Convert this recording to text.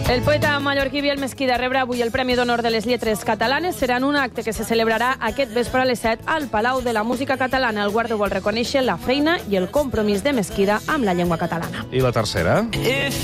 El poeta mallorquí Biel Mesquida rebrà avui el Premi d'Honor de les Lletres Catalanes. Serà en un acte que se celebrarà aquest vespre a les 7 al Palau de la Música Catalana. El guardó vol reconèixer la feina i el compromís de Mesquida amb la llengua catalana. I la tercera?